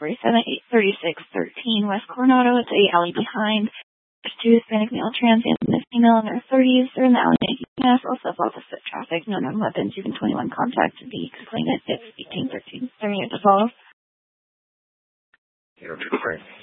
37-3613 West Coronado. It's a alley behind. There's two Hispanic male trans and a female in their 30s. They're in the alley making mess. Also lots of foot traffic. No known weapons. Even 21 contact to be complainant. It's 1813. 30 minutes to follow. You're great.